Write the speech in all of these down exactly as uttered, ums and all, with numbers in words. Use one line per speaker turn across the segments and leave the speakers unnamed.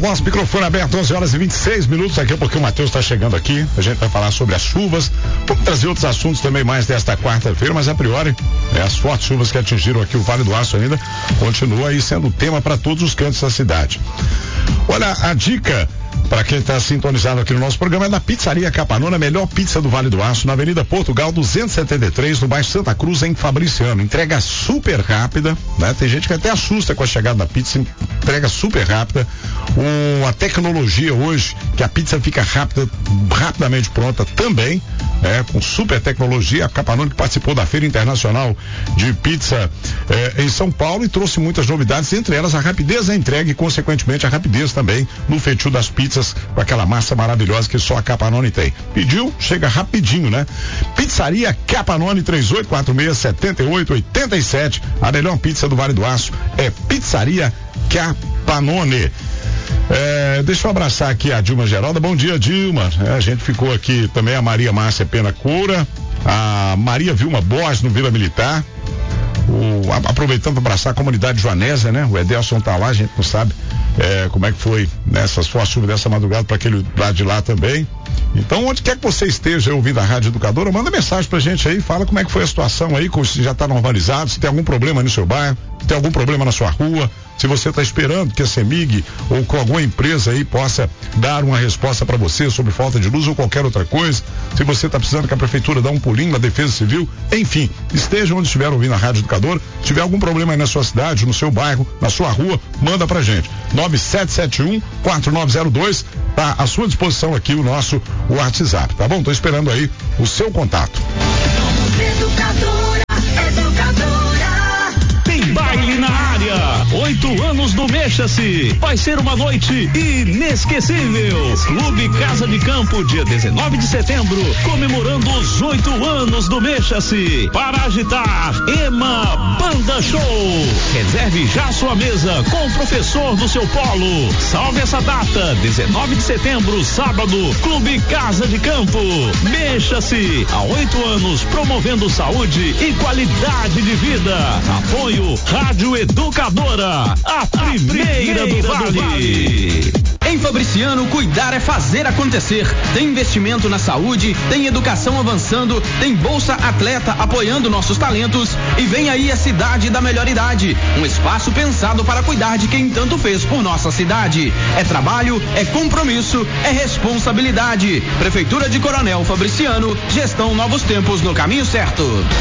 Posse, microfone aberto, onze horas e vinte e seis minutos. Daqui a pouquinho o Matheus está chegando aqui. A gente vai falar sobre as chuvas. Vamos trazer outros assuntos também mais desta quarta-feira, mas a priori, é, as fortes chuvas que atingiram aqui o Vale do Aço ainda continua aí sendo tema para todos os cantos da cidade. Olha, a dica para quem está sintonizado aqui no nosso programa é da Pizzaria Capanone, a melhor pizza do Vale do Aço, na Avenida Portugal duzentos e setenta e três, no bairro Santa Cruz, em Fabriciano. Entrega super rápida, né? Tem gente que até assusta com a chegada da pizza, entrega super rápida. O, a tecnologia hoje, que a pizza fica rápida, rapidamente pronta também, né? Com super tecnologia. A Capanone que participou da Feira Internacional de Pizza eh, em São Paulo e trouxe muitas novidades, entre elas a rapidez da entrega e, consequentemente, a rapidez também no feitio das pizzas, com aquela massa maravilhosa que só a Capanone tem. Pediu, chega rapidinho, né? Pizzaria Capanone, três oito quatro seis, sete oito oito sete. A melhor pizza do Vale do Aço é Pizzaria Capanone. É, deixa eu abraçar aqui a Dilma Geralda. Bom dia, Dilma. É, a gente ficou aqui também, a Maria Márcia Pena Coura, a Maria Vilma Borges no Vila Militar. O, a, aproveitando para abraçar a comunidade joanésia, né? O Edelson tá lá, a gente não sabe é, como é que foi nessas fortes chuvas dessa madrugada para aquele lado de lá também. Então, onde quer que você esteja ouvindo a Rádio Educadora, manda mensagem pra gente aí, fala como é que foi a situação aí, se já tá normalizado, se tem algum problema no seu bairro, se tem algum problema na sua rua, se você está esperando que a CEMIG ou com alguma empresa aí possa dar uma resposta para você sobre falta de luz ou qualquer outra coisa, se você está precisando que a prefeitura dê um pulinho na Defesa Civil, enfim, esteja onde estiver ouvindo a Rádio Educadora, se tiver algum problema aí na sua cidade, no seu bairro, na sua rua, manda pra gente. nove sete sete um, quatro nove zero dois, tá à sua disposição aqui o nosso WhatsApp, tá bom? Tô esperando aí o seu contato.
Educadora, educadora.
Tem baile na área. Oito anos do Mexa-se. Vai ser uma noite inesquecível. Clube Casa de Campo, dia dezenove de setembro, comemorando os oito anos do Mexa-se. Para agitar, Ema Banda Show. Reserve já sua mesa com o professor do seu polo. Salve essa data, dezenove de setembro, sábado, Clube Casa de Campo. Mexa-se, há oito anos promovendo saúde e qualidade de vida. Apoio Rádio Educadora, a primeira, a primeira do, vale. do Vale.
Em Fabriciano, cuidar é fazer acontecer. Tem investimento na saúde, tem educação avançando, tem Bolsa Atleta apoiando nossos talentos e vem aí a cidade da melhor idade. Um espaço pensado para cuidar de quem tanto fez por nossa cidade. É trabalho, é compromisso, é responsabilidade. Prefeitura de Coronel Fabriciano, gestão Novos Tempos no caminho certo.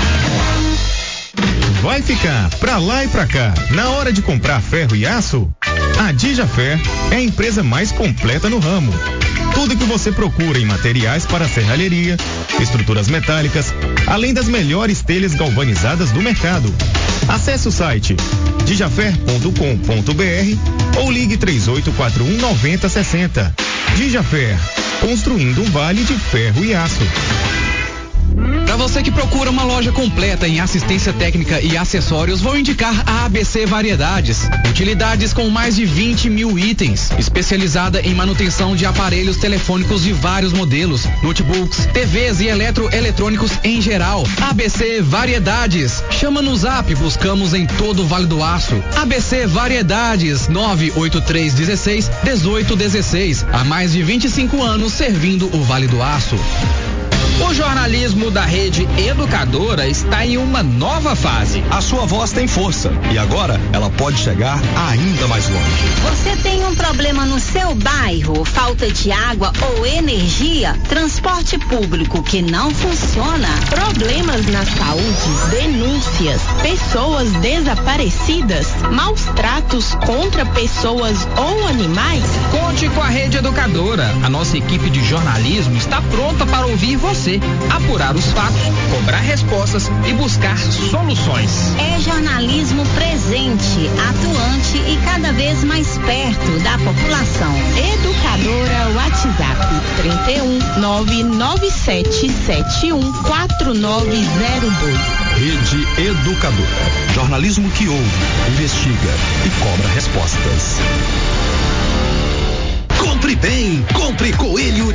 Vai ficar pra lá e pra cá na hora de comprar ferro e aço? A Dijafer é a empresa mais completa no ramo. Tudo que você procura em materiais para serralheria, estruturas metálicas, além das melhores telhas galvanizadas do mercado. Acesse o site dijafer ponto com ponto br ou ligue três oito quatro um, nove zero seis zero. Dijafer, construindo um vale de ferro e aço.
Para você que procura uma loja completa em assistência técnica e acessórios, vou indicar a A B C Variedades. Utilidades com mais de vinte mil itens, especializada em manutenção de aparelhos telefônicos de vários modelos, notebooks, T Vs e eletroeletrônicos em geral. A B C Variedades. Chama no Zap, buscamos em todo o Vale do Aço. A B C Variedades, nove oito três um seis, um oito um seis. Há mais de vinte e cinco anos servindo o Vale do Aço.
O jornalismo da Rede Educadora está em uma nova fase.
A sua voz tem força e agora ela pode chegar ainda mais longe.
Você tem um problema no seu bairro, falta de água ou energia, transporte público que não funciona,
problemas na saúde, denúncias, pessoas desaparecidas, maus tratos contra pessoas ou animais?
Conte com a Rede Educadora. A nossa equipe de jornalismo está pronta para ouvir você. Apurar os fatos, cobrar respostas e buscar soluções.
É jornalismo presente, atuante e cada vez mais perto da população.
Educadora WhatsApp trinta e um, nove nove sete sete um, quatro nove zero dois.
Rede Educadora. Jornalismo que ouve, investiga e cobra respostas.
Compre bem, compre Coelho Diniz.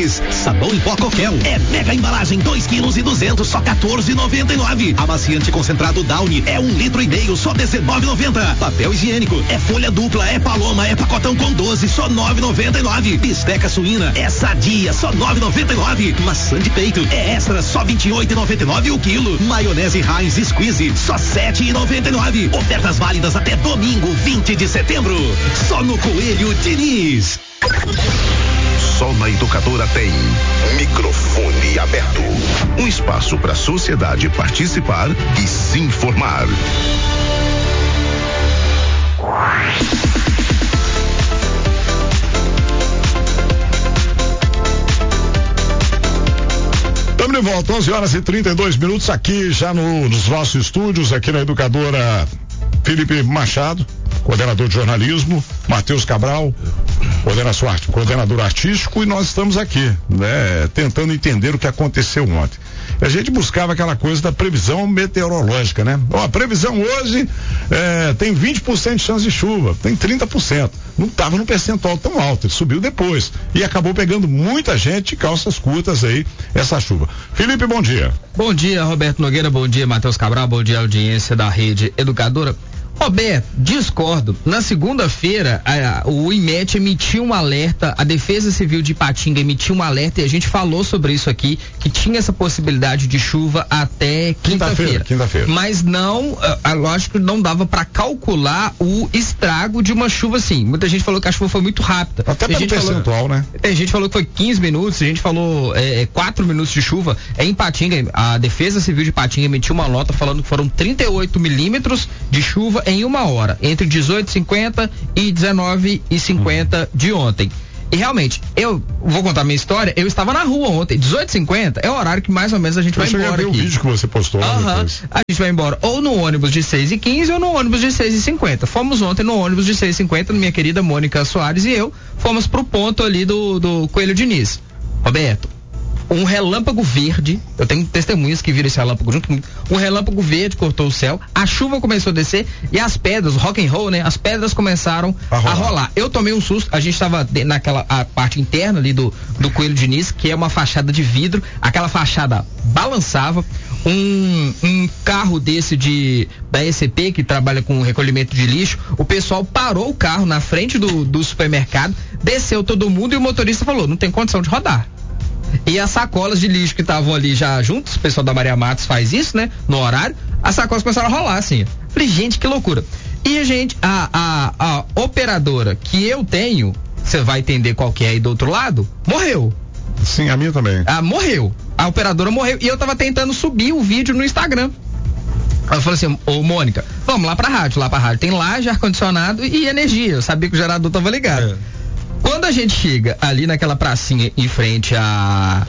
Diniz, sabão em pó Coquel, é mega embalagem, dois quilos e duzentos, só quatorze e noventa e nove. Amaciante concentrado Downy, é um litro e meio, só dezenove e noventa. Papel higiênico, é folha dupla, é paloma, é pacotão com doze, só nove e noventa e nove. Bisteca suína, é sadia, só nove e noventa e nove. Maçã de peito, é extra, só vinte e oito e noventa e nove o quilo. Maionese Heinz Squeeze, só sete e noventa e nove. Ofertas válidas até domingo, vinte de setembro. Só no Coelho Diniz.
Só na Educadora tem microfone aberto. Um espaço para a sociedade participar e se informar.
Estamos de volta, onze horas e trinta e dois minutos aqui já no, nos nossos estúdios, aqui na Educadora Felipe Machado, coordenador de jornalismo, Matheus Cabral, coordenação, coordenador artístico, e nós estamos aqui, né, tentando entender o que aconteceu ontem. A gente buscava aquela coisa da previsão meteorológica, né? Ó, a previsão hoje é, tem vinte por cento de chance de chuva, tem trinta por cento. Não estava num percentual tão alto, ele subiu depois e acabou pegando muita gente de calças curtas aí, essa chuva. Felipe, bom dia.
Bom dia, Roberto Nogueira, bom dia, Matheus Cabral, bom dia, audiência da Rede Educadora. Roberto, discordo. Na segunda-feira, o I M E T emitiu um alerta, a Defesa Civil de Ipatinga emitiu um alerta e a gente falou sobre isso aqui, que tinha essa possibilidade de chuva até quinta-feira.
Quinta-feira.
Mas não, a, lógico, não dava para calcular o estrago de uma chuva assim. Muita gente falou que a chuva foi muito rápida.
Até pelo percentual, né?
Tem gente falou que foi quinze minutos, a gente falou é, quatro minutos de chuva. É em Ipatinga, a Defesa Civil de Ipatinga emitiu uma nota falando que foram trinta e oito milímetros de chuva em uma hora, entre dezoito e cinquenta e dezenove e cinquenta de ontem. E realmente, eu vou contar minha história, eu estava na rua ontem, dezoito e cinquenta é o horário que mais ou menos a gente eu vai embora
aqui. Eu vi o vídeo que você postou lá
uhum.
depois.
A gente vai embora ou no ônibus de seis e quinze ou no ônibus de seis e cinquenta. Fomos ontem no ônibus de seis e cinquenta, minha querida Mônica Soares e eu, fomos pro ponto ali do, do Coelho Diniz. Roberto, um relâmpago verde, eu tenho testemunhas que viram esse relâmpago junto comigo, um relâmpago verde cortou o céu, a chuva começou a descer e as pedras, rock and roll, né, as pedras começaram a rolar. A rolar. Eu tomei um susto, a gente estava naquela a parte interna ali do, do Coelho Diniz, que é uma fachada de vidro, aquela fachada balançava, um, um carro desse de da E C P, que trabalha com recolhimento de lixo, o pessoal parou o carro na frente do, do supermercado, desceu todo mundo e o motorista falou, não tem condição de rodar. E as sacolas de lixo que estavam ali já juntos, o pessoal da Maria Matos faz isso, né? No horário, as sacolas começaram a rolar, assim. Falei, gente, que loucura. E a gente, a, a, a operadora que eu tenho, você vai entender qual que é aí do outro lado, morreu.
Sim, a minha também.
Ah, morreu. A operadora morreu. E eu tava tentando subir o vídeo no Instagram. Ela falou assim, ô Mônica, vamos lá pra rádio. Lá pra rádio tem laje, ar-condicionado e energia. Eu sabia que o gerador tava ligado. É. Quando a gente chega ali naquela pracinha em frente à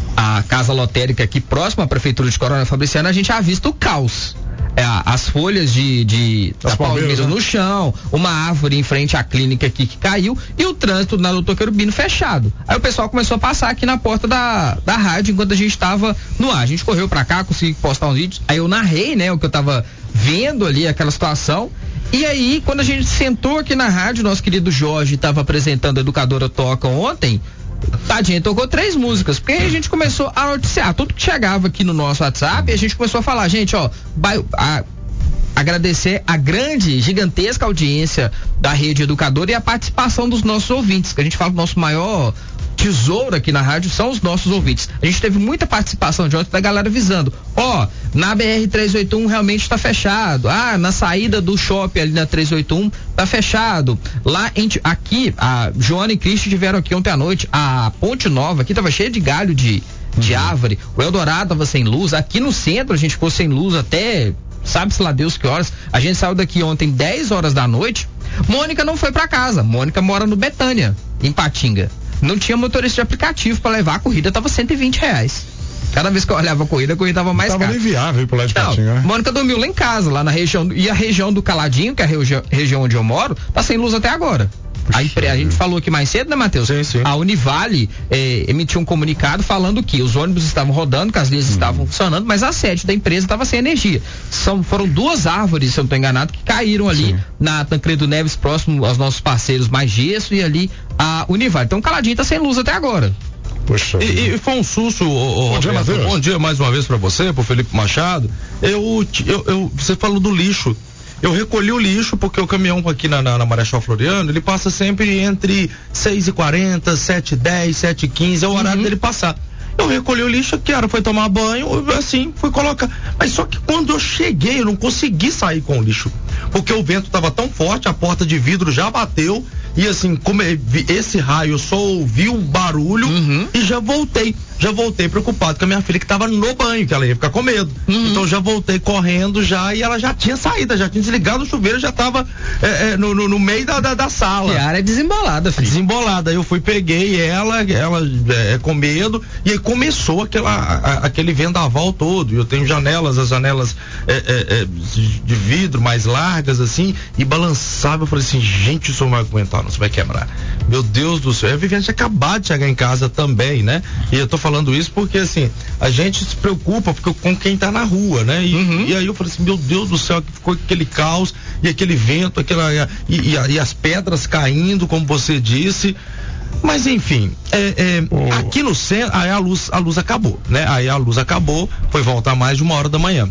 a casa lotérica aqui próxima à prefeitura de Coronel Fabriciano, a gente avista o caos. É, as folhas de, de da palmeira, né, no chão, uma árvore em frente à clínica aqui que caiu e o trânsito na doutor Querubino fechado. Aí o pessoal começou a passar aqui na porta da, da rádio enquanto a gente estava no ar. A gente correu pra cá, consegui postar uns vídeos. Aí eu narrei, né, o que eu tava vendo ali, aquela situação. E aí, quando a gente sentou aqui na rádio, nosso querido Jorge estava apresentando a Educadora Toca ontem, tadinho, tocou três músicas, porque aí a gente começou a noticiar tudo que chegava aqui no nosso WhatsApp, e a gente começou a falar, gente, ó, a, agradecer a grande, gigantesca audiência da Rede Educadora e a participação dos nossos ouvintes, que a gente fala do nosso maior tesouro aqui na rádio são os nossos ouvintes. A gente teve muita participação de ontem da galera avisando, ó, oh, na B R trezentos e oitenta e um realmente está fechado, ah, na saída do shopping ali na trezentos e oitenta e um tá fechado, lá em, aqui, a Joana e Cristi tiveram aqui ontem à noite, a Ponte Nova aqui tava cheia de galho de, de uhum. árvore, o Eldorado tava sem luz, aqui no centro a gente ficou sem luz até, sabe-se lá Deus que horas, a gente saiu daqui ontem dez horas da noite, Mônica não foi pra casa, Mônica mora no Betânia, em Patinga. Não tinha motorista de aplicativo para levar, a corrida tava cento e vinte reais. Cada vez que eu olhava a corrida, a corrida tava mais cara.
Tava nem viável ir pro lado de Patinga, né?
Mônica dormiu lá em casa, lá na região, e a região do Caladinho, que é a regi- região onde eu moro, tá sem luz até agora. A, impre- a gente falou aqui mais cedo, né, Matheus?
Sim, sim.
A Univale eh, emitiu um comunicado falando que os ônibus estavam rodando, que as linhas hum. estavam funcionando, mas a sede da empresa estava sem energia. São, foram duas árvores, se eu não estou enganado, que caíram ali sim. na Tancredo Neves, próximo aos nossos parceiros Mais Gesso, e ali a Univale. Então o Caladinho está sem luz até agora.
Poxa.
E, e foi um susto, ô,
Bom dia,
Roberto.
Matheus.
Bom dia mais uma vez pra você, pro Felipe Machado. Eu, eu, eu, você falou do lixo. Eu recolhi o lixo porque o caminhão aqui na, na, na Marechal Floriano, ele passa sempre entre seis e quarenta, sete e dez, sete e quinze, é o horário uhum. dele passar. Eu recolhi o lixo, que era, foi tomar banho, assim, fui colocar. Mas só que quando eu cheguei, eu não consegui sair com o lixo. Porque o vento estava tão forte, a porta de vidro já bateu. E assim, como esse raio, eu só ouvi o barulho uhum. e já voltei. Já voltei preocupado com a minha filha que estava no banho, que ela ia ficar com medo. Uhum. Então já voltei correndo já e ela já tinha saído, já tinha desligado o chuveiro, já estava é, é, no, no, no meio da, da, da sala.
Que área é desembolada, filho.
Desembolada. Eu fui, peguei ela, ela é, com medo, e aí começou aquela, a, aquele vendaval todo. Eu tenho janelas, as janelas é, é, é, de vidro mais largas, assim, e balançava. Eu falei assim, gente, isso não vai aguentar, não, isso vai quebrar. Meu Deus do céu. A Viviane tinha acabado de chegar em casa também, né? E eu tô falando isso porque, assim, a gente se preocupa com quem tá na rua, né? E, uhum. e aí eu falei assim, meu Deus do céu, que ficou aquele caos, e aquele vento, aquela, e, e, e as pedras caindo, como você disse. Mas enfim, é, é, oh. aqui no centro, aí a luz, a luz acabou, né? Aí a luz acabou, foi voltar mais de uma hora da manhã.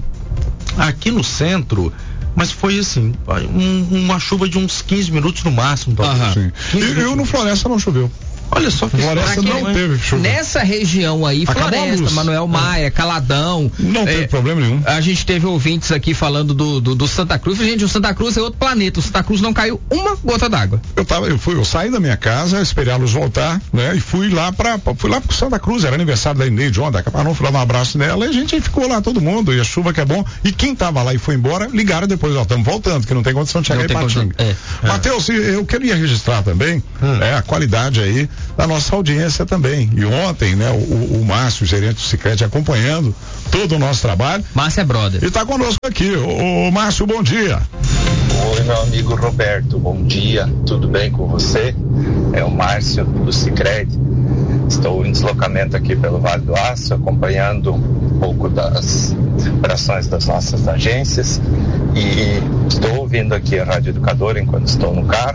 Aqui no centro, mas foi assim, um, uma chuva de uns quinze minutos no máximo.
Sim. E eu no Floresta não choveu.
Olha só que
Floresta não é? teve chuva.
Nessa região aí, Acabou Floresta, Manuel Maia, é. Caladão.
Não teve é, problema nenhum.
A gente teve ouvintes aqui falando do, do, do Santa Cruz. Gente, o Santa Cruz é outro planeta. O Santa Cruz não caiu uma gota d'água.
Eu tava, eu fui, eu saí da minha casa, esperei a luz voltar, né? E fui lá pra, fui lá pro Santa Cruz, era aniversário da Ineide ontem, não fui lá dar um abraço nela e a gente ficou lá, todo mundo, e a chuva que é bom. E quem tava lá e foi embora, ligaram depois, ó, estamos voltando, que não tem condição de chegar em Patinga. É, é. Matheus, eu queria registrar também, hum. é, a qualidade aí da nossa audiência também. E ontem, né, o, o Márcio, o gerente do Sicredi, acompanhando todo o nosso trabalho.
Márcio é brother.
E tá conosco aqui. O, o Márcio, bom dia.
Oi, meu amigo Roberto, bom dia. Tudo bem com você? É o Márcio do Sicredi. Estou em deslocamento aqui pelo Vale do Aço, acompanhando um pouco das operações das nossas agências e estou ouvindo aqui a Rádio Educadora enquanto estou no carro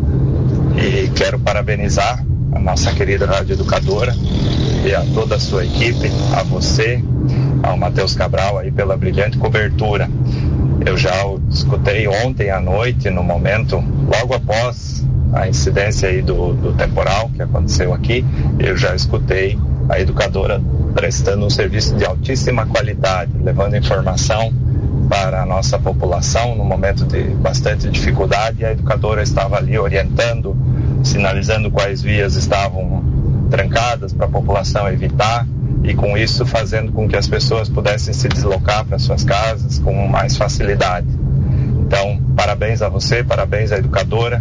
e quero parabenizar a nossa querida Rádio Educadora e a toda a sua equipe, a você, ao Matheus Cabral aí pela brilhante cobertura. Eu já o escutei ontem à noite, no momento, logo após a incidência aí do, do temporal que aconteceu aqui, eu já escutei a Educadora prestando um serviço de altíssima qualidade, levando informação para a nossa população no momento de bastante dificuldade, e a Educadora estava ali orientando, sinalizando quais vias estavam trancadas para a população evitar, e com isso fazendo com que as pessoas pudessem se deslocar para suas casas com mais facilidade. Então, parabéns a você, parabéns à Educadora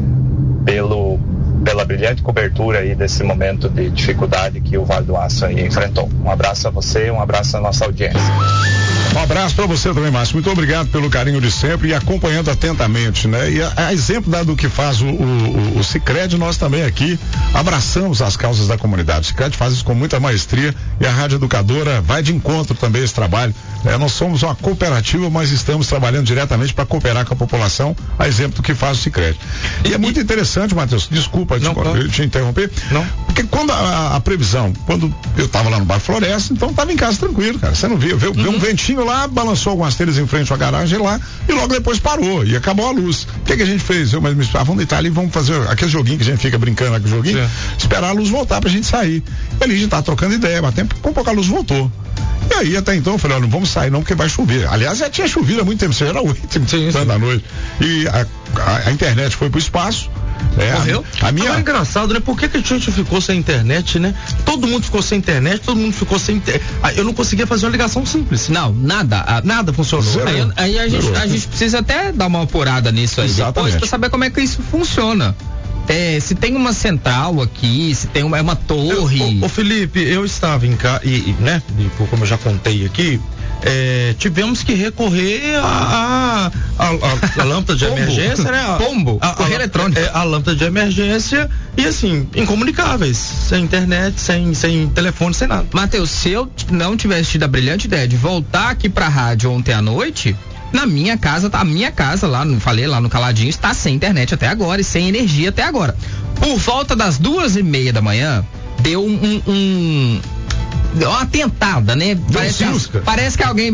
pelo, pela brilhante cobertura aí desse momento de dificuldade que o Vale do Aço aí enfrentou. Um abraço a você, um abraço à nossa audiência.
Um abraço para você também, Márcio. Muito obrigado pelo carinho de sempre e acompanhando atentamente, né? E a, a exemplo da, do que faz o, o, o Sicredi, nós também aqui abraçamos as causas da comunidade. O Sicredi faz isso com muita maestria e a Rádio Educadora vai de encontro também a esse trabalho. É, nós somos uma cooperativa, mas estamos trabalhando diretamente para cooperar com a população, a exemplo do que faz o Sicredi. E, e é muito interessante, Matheus, desculpa
não,
te,
claro.
te interromper,
não.
Porque quando a, a previsão, quando eu estava lá no Bar Floresta, então estava em casa tranquilo, cara. Você não via, viu, uhum. viu um ventinho lá, balançou algumas telhas em frente à garagem lá e logo depois parou e acabou a luz. O que, que a gente fez? Eu, mas me ah, vamos deitar ali, vamos fazer aquele joguinho que a gente fica brincando aquele joguinho, sim, esperar a luz voltar pra gente sair. E ali a gente tá trocando ideia, mas tempo, com pouco a luz voltou. E aí até então eu falei, olha, não vamos sair não porque vai chover. Aliás, já tinha chovido há muito tempo, já era oito da noite. E a, a, a internet foi pro espaço. É,
Morreu?
A, a minha...
Agora é engraçado, né? Por que, que a gente ficou sem internet, né? Todo mundo ficou sem internet, todo mundo ficou sem inter... Eu não conseguia fazer uma ligação simples.
Não, nada. A...
Nada funcionou.
Aí, aí a, gente, a gente precisa até dar uma apurada nisso aí. Exatamente. Depois pra saber como é que isso funciona. É, se tem uma central aqui, se tem uma, é uma torre.
Ô, Felipe, eu estava em casa, e, e, né? Como eu já contei aqui, é, tivemos que recorrer a, a, a, a lâmpada de emergência, né? A,
Pombo,
a, a, eletrônico. É, a lâmpada de emergência e assim, incomunicáveis, sem internet, sem, sem telefone, sem nada.
Matheus, se eu não tivesse tido a brilhante ideia de voltar aqui pra rádio ontem à noite, na minha casa, a minha casa lá, não falei lá no Caladinho, está sem internet até agora e sem energia até agora. Por volta das duas e meia da manhã, deu um, um uma tentada, né? Parece que, parece que alguém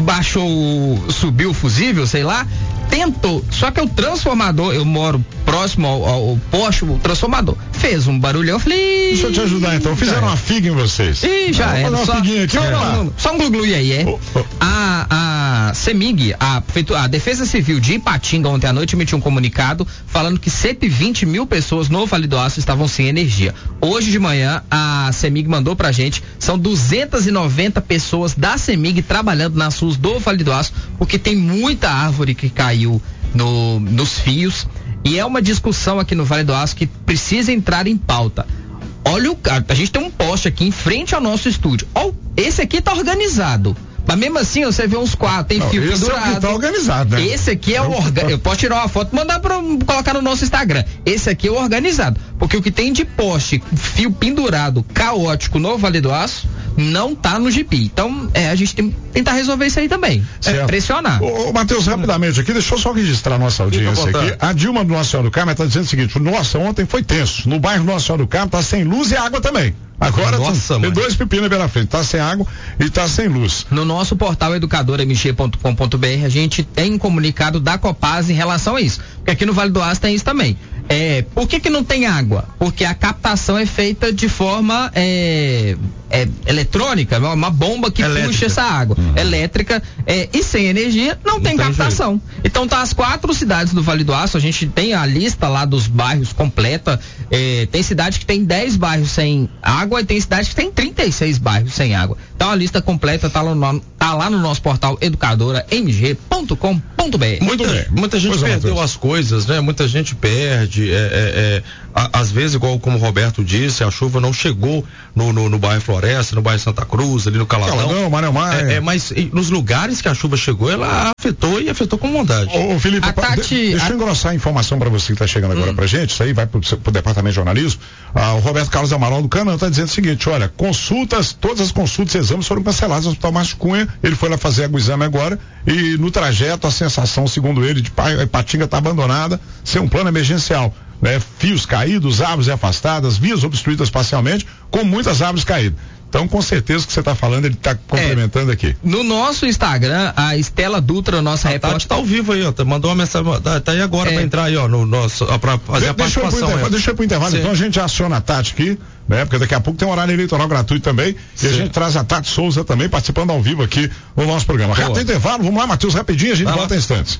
baixou, subiu o fusível, sei lá, tentou, só que o transformador, eu moro próximo ao, ao poste, o transformador fez um barulhão, eu falei...
Deixa eu te ajudar então, fizeram uma figa em vocês.
Ih, já
era.
Uma só,
figuinha aqui,
não, não, não, só um glu-glu aí, é.
Oh, oh.
A, a CEMIG, a, a Defesa Civil de Ipatinga, ontem à noite emitiu um comunicado falando que cento e vinte mil pessoas no Vale do Aço estavam sem energia. Hoje de manhã, a CEMIG mandou pra gente, são duzentas e noventa pessoas da CEMIG trabalhando nas ruas do Vale do Aço, porque tem muita árvore que caiu no, nos fios, e é uma discussão aqui no Vale do Aço que precisa entrar em pauta. Olha, o, a, a gente tem um poste aqui em frente ao nosso estúdio. Ó, esse aqui tá organizado. Mas mesmo assim, você vê uns quatro, tem
não,
fio
esse
pendurado.
É o que tá organizado, né?
Esse aqui é o organizado. Eu posso tirar uma foto e mandar pra colocar no nosso Instagram. Esse aqui é o organizado. Porque o que tem de poste, fio pendurado, caótico no Vale do Aço, não tá no G P. Então, é, a gente tem que tentar resolver isso aí também. É, pressionar.
Ô, ô Matheus, rapidamente aqui, deixa eu só registrar a nossa audiência aqui. A Dilma do Nossa Senhora do Carmo tá dizendo o seguinte: nossa, ontem foi tenso. No bairro Nossa Senhora do Carmo tá sem luz e água também. Agora
Nossa,
tem dois pepinos pela frente, tá sem água e tá sem luz.
No nosso portal educador m g ponto com ponto b r a gente tem um comunicado da Copasa em relação a isso. Porque aqui no Vale do Aço tem isso também. É, por que que não tem água? Porque a captação é feita de forma é, é, eletrônica, uma bomba que elétrica. Puxa essa água. Uhum. Elétrica, é, e sem energia não, não tem, tem captação. Jeito. Então tá as quatro cidades do Vale do Aço, a gente tem a lista lá dos bairros completa. É, tem cidade que tem dez bairros sem água e tem cidade que tem trinta e seis bairros sem água. Então a lista completa tá lá no, tá lá no nosso portal educadora m g ponto com ponto b r.
Muita, muita gente pois perdeu as coisas, né? Muita gente perde. É, é, é, a, às vezes, igual como o Roberto disse, a chuva não chegou no, no, no bairro Floresta, no bairro Santa Cruz, ali no Caladão.
Caladão, Maranhão.
É, é, mas e, nos lugares que a chuva chegou, ela afetou e afetou com bondade.
Ô, ô Felipe, Tati, de, deixa a... eu engrossar a informação para você que está chegando agora hum. pra gente, isso aí vai pro, pro departamento de jornalismo. Ah, o Roberto Carlos Amaral do Canaã está dizendo o seguinte: olha, consultas, todas as consultas e exames foram canceladas no Hospital Márcio Cunha. Ele foi lá fazer o exame agora e no trajeto a sensação, segundo ele, de Ipatinga está abandonada, sem um plano emergencial. Né? Fios caídos, árvores afastadas, vias obstruídas parcialmente, com muitas árvores caídas. Então, com certeza o que você está falando, ele está complementando é, aqui.
No nosso Instagram, a Estela Dutra, nossa a repórter.
Está ao vivo aí, ó. Mandou uma mensagem. Tá, tá aí agora é. para entrar aí, ó, no nosso. Para fazer de, a participação.
Deixa eu, deixa eu ir pro intervalo, Sim. Então a gente aciona a Tati aqui, né? Porque daqui a pouco tem um horário eleitoral gratuito também. Sim. E a gente traz a Tati Souza também, participando ao vivo aqui no nosso programa. Rápido intervalo, vamos lá, Matheus, rapidinho, a gente Vai volta lá. Em instantes.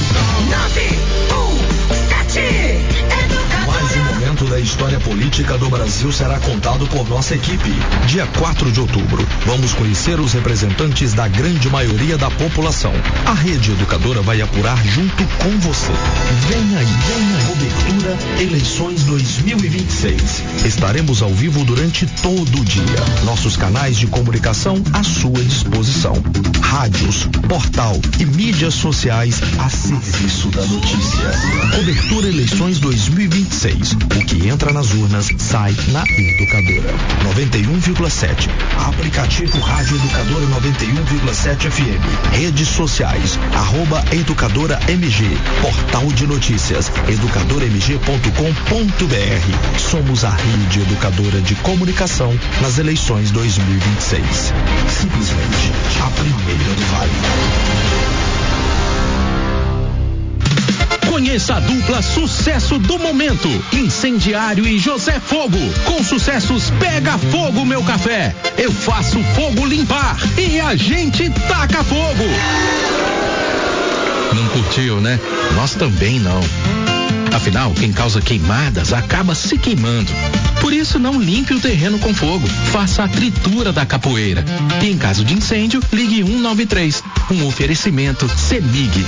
nove um sete
Mais um momento da história política do Brasil será contado por nossa equipe. Dia quatro de outubro, vamos conhecer os representantes da grande maioria da população. A Rede Educadora vai apurar junto com você. Vem aí, vem aí. Cobertura Eleições dois mil e vinte e seis. Estaremos ao vivo durante todo o dia. Nossos canais de comunicação à sua disposição. Rádios, portal e mídias sociais a serviço da notícia. Cobertura Eleições dois mil e vinte e seis. O que entra nas urnas sai na Educadora. noventa e um vírgula sete. Aplicativo Rádio Educadora noventa e um vírgula sete F M. Redes sociais. Arroba Educadora M G. Portal de notícias. educadora m g ponto com ponto b r. Somos a rede educadora de comunicação nas eleições dois mil e vinte e seis. Simplesmente a primeira do Vale.
Conheça a dupla sucesso do momento, Incendiário e José Fogo, com sucessos Pega Fogo Meu Café, Eu Faço Fogo Limpar e A Gente Taca Fogo.
Não curtiu, né? Nós também não. Afinal, quem causa queimadas acaba se queimando. Por isso, não limpe o terreno com fogo. Faça a tritura da capoeira. E em caso de incêndio, ligue um nove três. Um oferecimento CEMIG.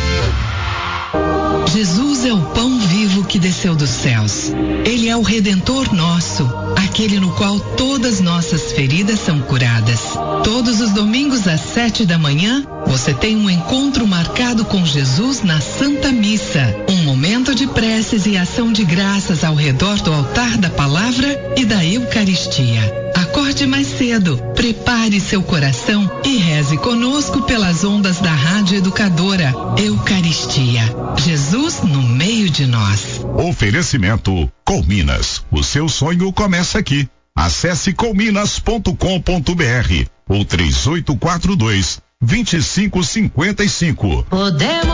Jesus é o pão vivo que desceu dos céus. Ele é o Redentor nosso, aquele no qual todas nossas feridas são curadas. Todos os domingos às sete da manhã, você tem um encontro marcado com Jesus na Santa Missa. Um momento de preces e ação de graças ao redor do altar da palavra e da Eucaristia. Acorde mais cedo, prepare seu coração e reze conosco pelas ondas da Rádio Educadora. Eucaristia. Jesus no meio de nós.
Oferecimento Colminas. O seu sonho começa aqui.
Acesse colminas ponto com ponto br ou três oito quatro dois, dois cinco cinco cinco.
Podemos